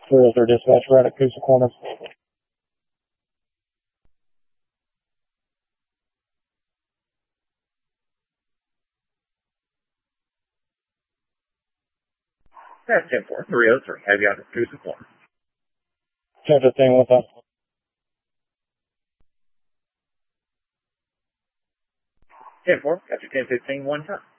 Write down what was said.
303 dispatch, right at Coosa Corner. That's 10-4, 303. Have you out at Coosa Corner? 1015 with us. 10-4, got your 1015 one time.